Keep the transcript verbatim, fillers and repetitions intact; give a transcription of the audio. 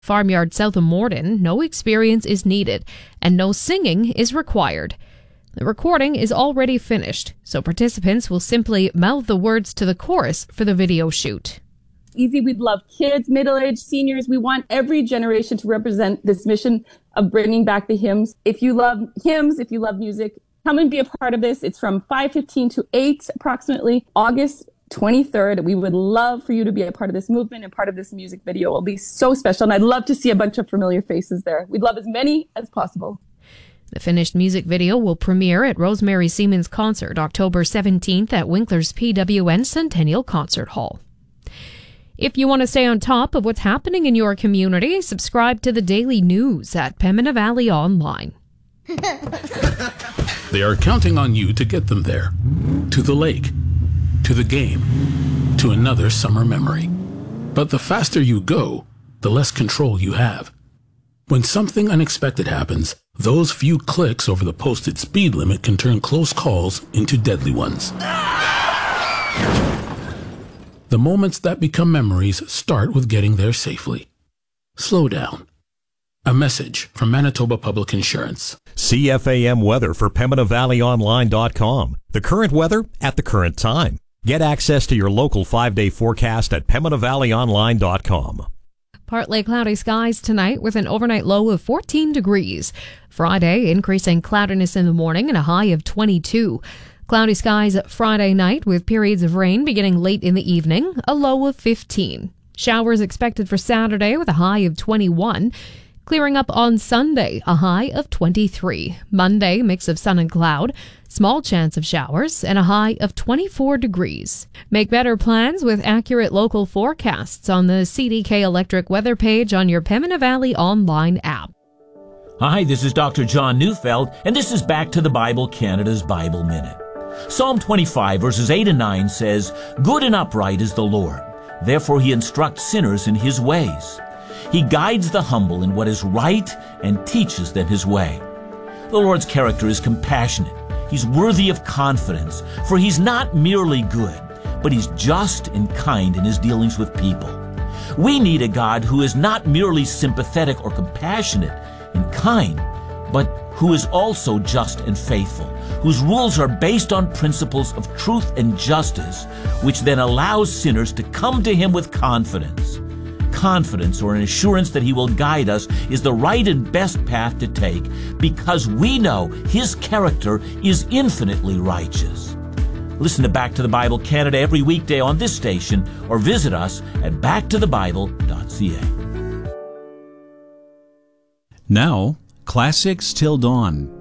Farmyard south of Morden, no experience is needed, and no singing is required. The recording is already finished, so participants will simply mouth the words to the chorus for the video shoot. Easy, we'd love kids, middle-aged, seniors. We want every generation to represent this mission of bringing back the hymns. If you love hymns, if you love music, come and be a part of this. It's from five fifteen to eight, approximately, August twenty-third. We would love for you to be a part of this movement and part of this music video. It will be so special, and I'd love to see a bunch of familiar faces there. We'd love as many as possible. The finished music video will premiere at Rosemary Siemens Concert October seventeenth at Winkler's P W N Centennial Concert Hall. If you want to stay on top of what's happening in your community, subscribe to the daily news at Pembina Valley Online. They are counting on you to get them there. To the lake, to the game, to another summer memory. But the faster you go, the less control you have. When something unexpected happens, those few clicks over the posted speed limit can turn close calls into deadly ones. The moments that become memories start with getting there safely. Slow down. A message from Manitoba Public Insurance. C F A M weather for Pembina Valley Online dot com. The current weather at the current time. Get access to your local five-day forecast at Pembina Valley Online dot com. Partly cloudy skies tonight with an overnight low of fourteen degrees. Friday, increasing cloudiness in the morning and a high of twenty-two. Cloudy skies Friday night with periods of rain beginning late in the evening, a low of fifteen. Showers expected for Saturday with a high of twenty-one. Clearing up on Sunday, a high of twenty-three. Monday, mix of sun and cloud, small chance of showers, and a high of twenty-four degrees. Make better plans with accurate local forecasts on the C D K Electric weather page on your Pembina Valley Online app. Hi, this is Doctor John Neufeld, and this is Back to the Bible Canada's Bible Minute. Psalm twenty-five, verses eight and nine says, "Good and upright is the Lord. Therefore he instructs sinners in his ways. He guides the humble in what is right and teaches them his way." The Lord's character is compassionate. He's worthy of confidence, for he's not merely good, but he's just and kind in his dealings with people. We need a God who is not merely sympathetic or compassionate and kind, but who is also just and faithful, whose rules are based on principles of truth and justice, which then allows sinners to come to him with confidence. Confidence, or an assurance that he will guide us, is the right and best path to take because we know his character is infinitely righteous. Listen to Back to the Bible Canada every weekday on this station or visit us at back to the bible dot c a. Now, Classics Till Dawn.